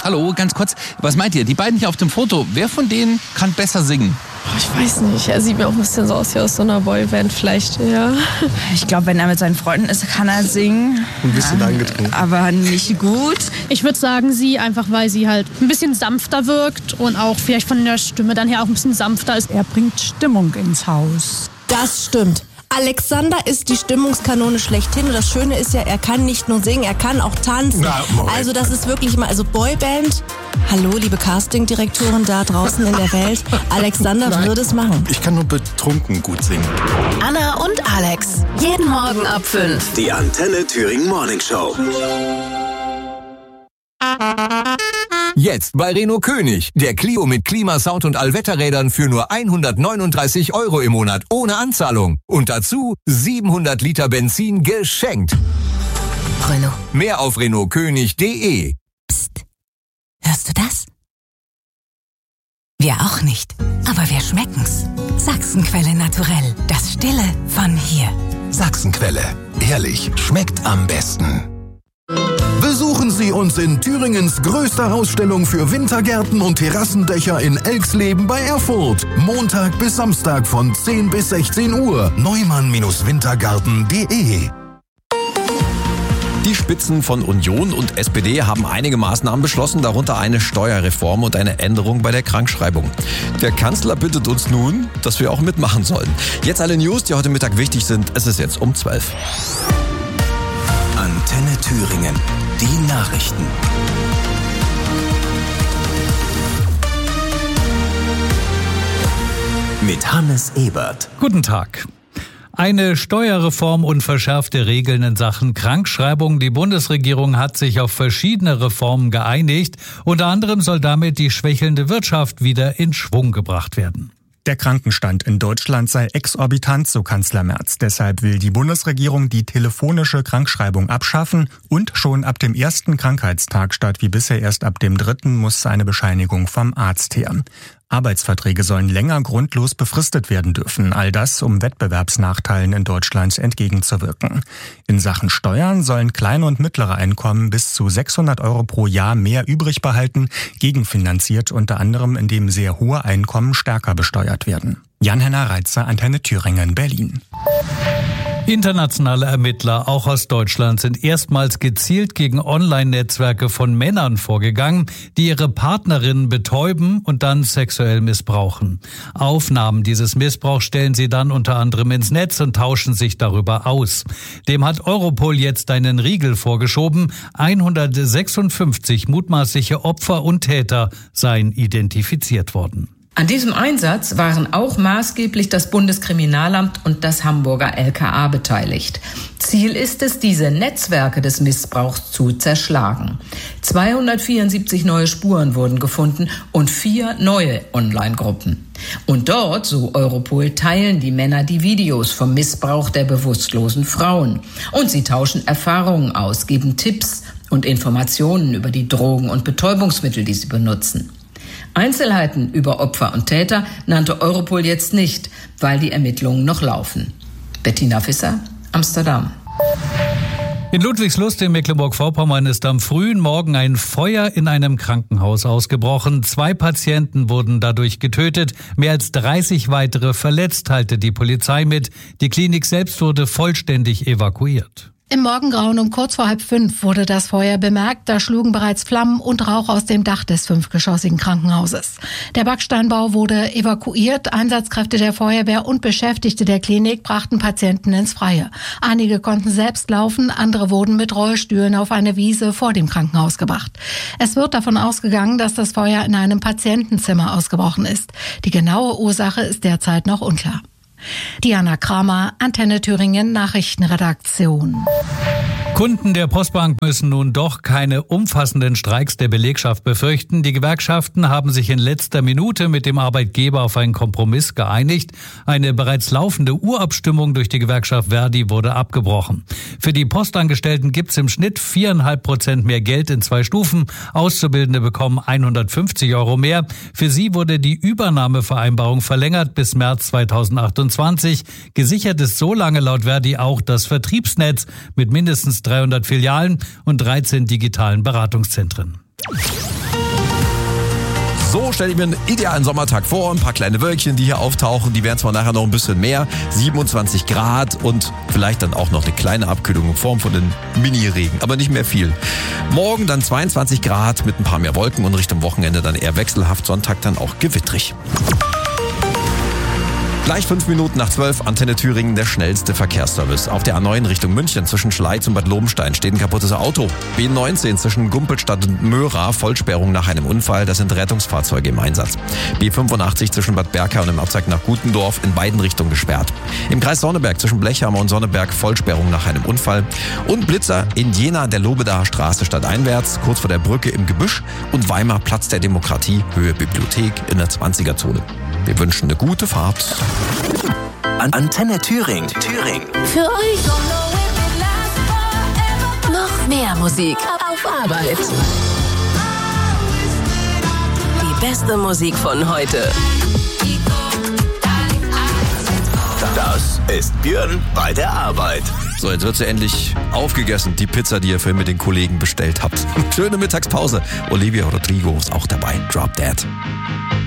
Hallo, ganz kurz, was meint ihr? Die beiden hier auf dem Foto, wer von denen kann besser singen? Ich weiß nicht, er sieht mir auch ein bisschen so aus wie aus so einer Boyband vielleicht, ja. Ich glaube, wenn er mit seinen Freunden ist, kann er singen. Ein bisschen angetrunken. Aber nicht gut. Ich würde sagen, sie, einfach weil sie halt ein bisschen sanfter wirkt und auch vielleicht von der Stimme dann her auch ein bisschen sanfter ist. Er bringt Stimmung ins Haus. Das stimmt. Alexander ist die Stimmungskanone schlechthin. Und das Schöne ist ja, er kann nicht nur singen, er kann auch tanzen. Also das ist wirklich mal, also Boyband. Hallo, liebe Castingdirektoren da draußen in der Welt. Alexander würde es machen. Ich kann nur betrunken gut singen. Anna und Alex. Jeden Morgen ab 5. Die Antenne Thüringen Morning Show. Jetzt bei Renault König. Der Clio mit Klimasound und Allwetterrädern für nur 139 € im Monat ohne Anzahlung. Und dazu 700 Liter Benzin geschenkt. Renault. Mehr auf renaultkönig.de. Psst. Hörst du das? Wir auch nicht. Aber wir schmecken's. Sachsenquelle Naturell. Das Stille von hier. Sachsenquelle. Ehrlich, schmeckt am besten. Besuchen Sie uns in Thüringens größter Ausstellung für Wintergärten und Terrassendächer in Elxleben bei Erfurt. Montag bis Samstag von 10 bis 16 Uhr. Neumann-Wintergarten.de. Die Spitzen von Union und SPD haben einige Maßnahmen beschlossen, darunter eine Steuerreform und eine Änderung bei der Krankschreibung. Der Kanzler bittet uns nun, dass wir auch mitmachen sollen. Jetzt alle News, die heute Mittag wichtig sind. Es ist jetzt um 12. Antenne Thüringen. Die Nachrichten. Mit Hannes Ebert. Guten Tag. Eine Steuerreform und verschärfte Regeln in Sachen Krankschreibung. Die Bundesregierung hat sich auf verschiedene Reformen geeinigt. Unter anderem soll damit die schwächelnde Wirtschaft wieder in Schwung gebracht werden. Der Krankenstand in Deutschland sei exorbitant, so Kanzler Merz. Deshalb will die Bundesregierung die telefonische Krankschreibung abschaffen und schon ab dem ersten Krankheitstag statt wie bisher erst ab dem dritten muss eine Bescheinigung vom Arzt her. Arbeitsverträge sollen länger grundlos befristet werden dürfen. All das, um Wettbewerbsnachteilen in Deutschland entgegenzuwirken. In Sachen Steuern sollen kleine und mittlere Einkommen bis zu 600 € pro Jahr mehr übrig behalten, gegenfinanziert unter anderem, indem sehr hohe Einkommen stärker besteuert werden. Jan-Henner Reitzer, Antenne Thüringen, Berlin. Internationale Ermittler, auch aus Deutschland, sind erstmals gezielt gegen Online-Netzwerke von Männern vorgegangen, die ihre Partnerinnen betäuben und dann sexuell missbrauchen. Aufnahmen dieses Missbrauchs stellen sie dann unter anderem ins Netz und tauschen sich darüber aus. Dem hat Europol jetzt einen Riegel vorgeschoben. 156 mutmaßliche Opfer und Täter seien identifiziert worden. An diesem Einsatz waren auch maßgeblich das Bundeskriminalamt und das Hamburger LKA beteiligt. Ziel ist es, diese Netzwerke des Missbrauchs zu zerschlagen. 274 neue Spuren wurden gefunden und 4 neue Online-Gruppen. Und dort, so Europol, teilen die Männer die Videos vom Missbrauch der bewusstlosen Frauen. Und sie tauschen Erfahrungen aus, geben Tipps und Informationen über die Drogen und Betäubungsmittel, die sie benutzen. Einzelheiten über Opfer und Täter nannte Europol jetzt nicht, weil die Ermittlungen noch laufen. Bettina Visser, Amsterdam. In Ludwigslust in Mecklenburg-Vorpommern ist am frühen Morgen ein Feuer in einem Krankenhaus ausgebrochen. 2 Patienten wurden dadurch getötet, mehr als 30 weitere verletzt, teilte die Polizei mit. Die Klinik selbst wurde vollständig evakuiert. Im Morgengrauen um kurz vor 4:30 wurde das Feuer bemerkt. Da schlugen bereits Flammen und Rauch aus dem Dach des 5-geschossigen Krankenhauses. Der Backsteinbau wurde evakuiert. Einsatzkräfte der Feuerwehr und Beschäftigte der Klinik brachten Patienten ins Freie. Einige konnten selbst laufen, andere wurden mit Rollstühlen auf eine Wiese vor dem Krankenhaus gebracht. Es wird davon ausgegangen, dass das Feuer in einem Patientenzimmer ausgebrochen ist. Die genaue Ursache ist derzeit noch unklar. Diana Kramer, Antenne Thüringen Nachrichtenredaktion. Kunden der Postbank müssen nun doch keine umfassenden Streiks der Belegschaft befürchten. Die Gewerkschaften haben sich in letzter Minute mit dem Arbeitgeber auf einen Kompromiss geeinigt. Eine bereits laufende Urabstimmung durch die Gewerkschaft Verdi wurde abgebrochen. Für die Postangestellten gibt's im Schnitt 4,5% mehr Geld in 2 Stufen. Auszubildende bekommen 150 € mehr. Für sie wurde die Übernahmevereinbarung verlängert bis März 2028. Gesichert ist so lange laut Verdi auch das Vertriebsnetz mit mindestens 300 Filialen und 13 digitalen Beratungszentren. So stelle ich mir einen idealen Sommertag vor. Ein paar kleine Wölkchen, die hier auftauchen. Die werden zwar nachher noch ein bisschen mehr. 27 Grad und vielleicht dann auch noch eine kleine Abkühlung in Form von einem Mini-Regen. Aber nicht mehr viel. Morgen dann 22 Grad mit ein paar mehr Wolken und Richtung Wochenende dann eher wechselhaft. Sonntag dann auch gewittrig. Gleich 5 Minuten nach 12, Antenne Thüringen, der schnellste Verkehrsservice. Auf der A9 Richtung München zwischen Schleiz und Bad Lobenstein steht ein kaputtes Auto. B19 zwischen Gumpelstadt und Möra, Vollsperrung nach einem Unfall, da sind Rettungsfahrzeuge im Einsatz. B85 zwischen Bad Berka und im Abzweig nach Gutendorf in beiden Richtungen gesperrt. Im Kreis Sonneberg zwischen Blechhammer und Sonneberg Vollsperrung nach einem Unfall. Und Blitzer in Jena der Lobedaer Straße stadteinwärts, kurz vor der Brücke im Gebüsch und Weimar Platz der Demokratie, Höhe Bibliothek in der 20er-Zone. Wir wünschen eine gute Fahrt. Antenne Thüringen. Für euch noch mehr Musik auf Arbeit. Die beste Musik von heute. Das ist Björn bei der Arbeit. So, jetzt wird sie endlich aufgegessen, die Pizza, die ihr vorhin mit den Kollegen bestellt habt. Schöne Mittagspause. Olivia Rodrigo ist auch dabei. Drop Dead.